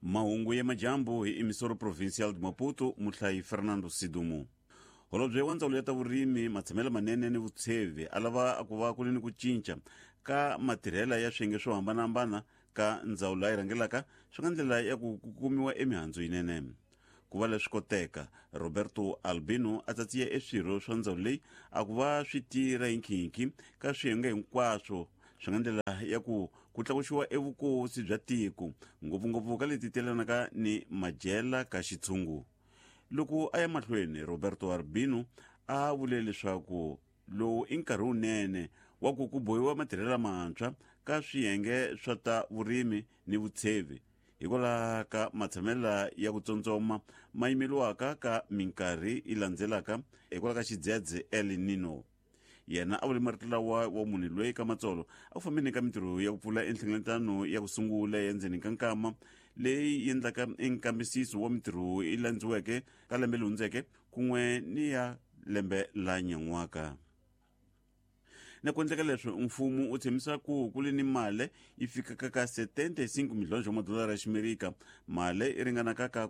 mahungu ya majambo hi emisoro provincial de Maputo muhlayi Fernando Sidumo. Holobye wa ndzawulo ya ta vurimi Matshamela Manene ni Vutshevi alava akuva ku ni ku cinca ka matirhela ya swiyenge swo hambanahambana ka ndzawulo leyi rhangelaka swi nga ndlela ya ku kumiwa emihandzu yinene. Ku va leswi koteka, Roberto Albino a tsatsiye eswirho swa ndzawulo leyi a ku va swi tirha hi nkhinkhi ka swiyenge hinkwaswo swi nga ndlela ya ku tlakuxiwa evukosi bya tiko ngopfungopfu ka leti telanaka ni madyela ka xitshungu. Loko a ya mahlweni, Roberto Albino a vule leswaku lowu i nkarhi wunene wa ku bohiwa matirhela mantshwa ka swiyenge swa ta vurimi ni vutshevi hikwalaho ka matshamela ya ku tsotsoma ma yimeliwaka ka minkarhi yi landzelaka hikwalaho ka xidzedze El Nino. Yena a vule marito lawa wa munhu loyi ka matsolo a ku fambeni ka mintirho ya ku pfula enhlengeletano ya ku sungula ya ndzeni ka nkama leyi endlaka enkambisiso wa mintirho yi landziweke ka lembe lundzeke kun'we ni ya lembe la nyan'waka. Na ku endleka leswi, mfumo u tshembisa ku kuli ni mali yi fikaka ka 75 milhões wa madolara ya ximerika, mali yi ringanaka ka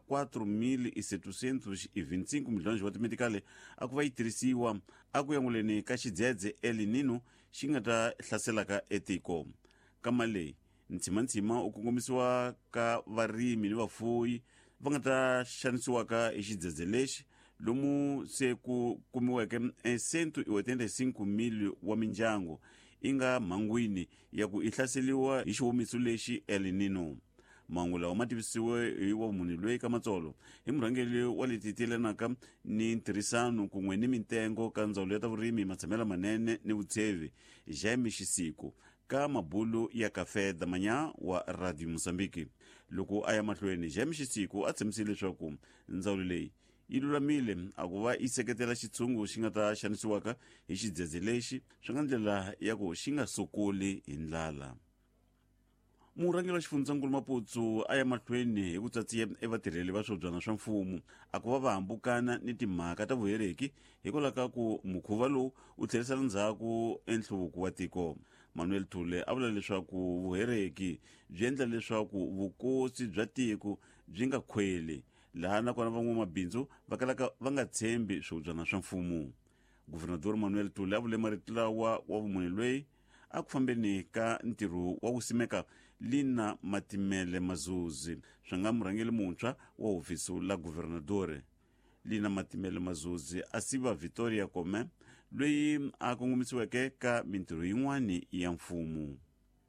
4.725 milhões wa timetikali a ku va yi tirhisiwa a ku yanguleni ka xidzedze El Nino xi nga ta hlaselaka etiko. Ka mali leyi ntshimantshima u kongomisiwa ka varimi ni vafuwi va nga ta xanisiwaka hi xidzedze lexi, lomu se ku kumiweke 185 milhões wa mindyangu yi nga mhangwini ya ku i hlaseliwa hi xihumiso lexi El Nino. Mahungu lawa ma tivisiwe hi wa munhu loyi ka matsolo hi murhangeli wa leti telanaka ni ntirhisano kun'we ni mitengo ka ndzawulo ya ta vurimi Matshamela Manene ni Vutshevi, Jaime Xisiku, ka mabulu ya Café da Manhã wa Radio Mozambique. Loko a ya mahlweni, Jaime Xisiku a tshembisile leswaku ndzawulo leyi yi lulamile a ku va yi seketela xitshungu xi nga ta xanisiwaka hi xidzedze lexi swi nga ndlela ya ku xi nga sokoli hi ndlala. Murhangeri wa xifundzankulu Maputo a ya mahlweni hi ku tsatsiya vatirheli va swobyana swa mfumo a ku va va hambukana ni timhaka ta vuhereki hikwalaho ka ku mukhuva lowu u tlherisela ndzhaku enhluvuko wa tiko. Manuel Thule a vula leswaku vuhereki byi endla leswaku vukosi bya tiko byi nga khweli, laha nakona van'wamabindzu va kalaka va nga tshembi swobyana swa mfumo. Guvernador Manuel Thule a vule marito lawa wa vumunhu loyi a ku fambeni ka ntirho wa ku simeka Lina Matimele Mazuzi swi nga murhangeli muntshwa wa hofisi la guvernadore. Lina Matimele Mazuzi a siva Victoria Kome loyi a kongomisiweke ka mintirho yin'wani ya mfumo.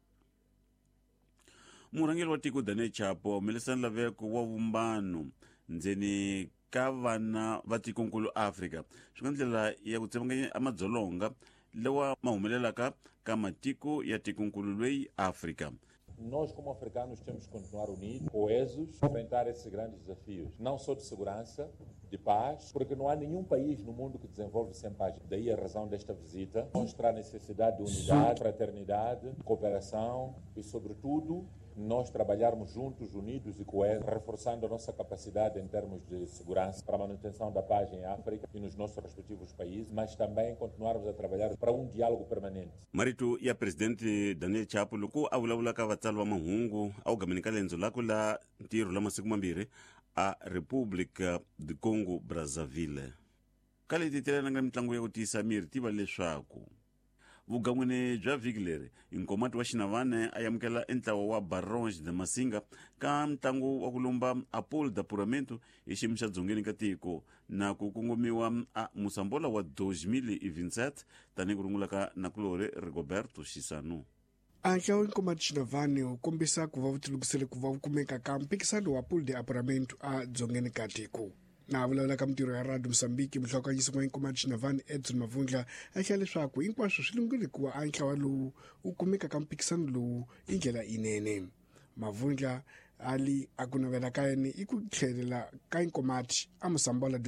Murhangeri wa tiko Daniel Chapo humelelisa laveko wa vumbano ndzeni ka vana va tikonkulu Afrika swi nga ndlela ya ku tsemekanya amadzolonga lawa ma humelelaka ka matiko ya tikonkulu lweyi Afrika. Nós, como africanos, temos que continuar unidos, coesos, enfrentar esses grandes desafios, não só de segurança, de paz, porque não há nenhum país no mundo que desenvolve sem paz. Daí a razão desta visita, mostrar a necessidade de unidade, fraternidade, cooperação e, sobretudo, nós trabalharmos juntos, unidos e coesos, reforçando a nossa capacidade em termos de segurança para a manutenção da paz em África e nos nossos respectivos países, mas também continuarmos a trabalhar para diálogo permanente. Marito ya presidente Daniel Chapo loko a vulavula ka vatsali va mahungu a wu gameni ka lendzo lako la ntirho la masiku mambirhi a República de Congo Brazzaville. Ka leti telananga mitlangu ya ku tiyisa miri tiva leswaku vugan'wini bya vhiki leri inkomati wa Xinavane a yamukela entlawa wa Barões de Masinga ka ntlangu wa ku lomba Apolo da Puramento hi xiyimo xa dzongeni ka tiko na ku kongomiwa a Musambola wa 2027 tanihi ku rungula ka nakulori Rigoberto Xisanu. Antla wa inkomati Xinavane wu kombisa ku va vutilukisele ku va wu kumeka ka mpikisano wa Apolo da Puramento a dzongeni ka tiko. Na vulavula ka mintirho ya Radio Mozambique muhlakanyisi wa inkomati Xinavane Edson Mavundla a hlaya leswaku hinkwaswo swi lunghile ku va antlawa lowu wu kumeka ka mpikisano lowu hi ndlela yinene. Mavundla ali a ku navela ka yena i ku tlhelela ka inkomati a Musambola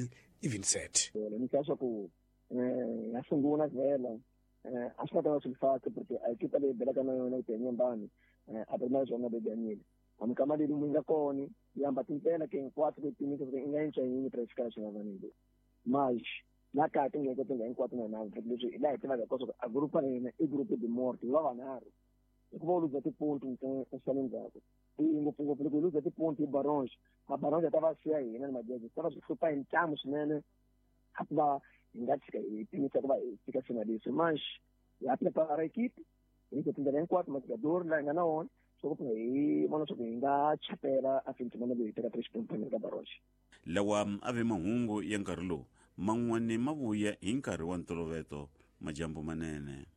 2027. Ni kaxa ku ya sungula vela a swi nga ta va swi faka porque a ekipa leyi belaka na yona ku nyembani a ri na zona beganile amikama leyi mi nga kona yamba tintela ke hinkwato leti mi nga endla yini practical Xinavane mas na kati ngeke tinga hinkwato na nawu leswi ila hi tivaka koso a grupa yena i grupo de morte va vanharhu hikuva u luza tipunti ntsena ndzhaku ngopfungopfu loko hi luza tiponti hi Barrage. Mabarrage ta va siya hina ni majaji ta va swi hlupha hi ntamu swinene a ku va hi nga tshika hi pimisa ku va hi fika finalist manx ya prepara equipe hi ku tindlela hinkwato matigadori laha hi nga na wona swo ku hi vona swa ku hi nga chapela a fintimana leyi hi teka 3 xipompani ka Barrage. Lawa a ve mahungu ya nkarhi lowu man'wani ma vuya hi nkarhi wa ntolovelo majambu manene.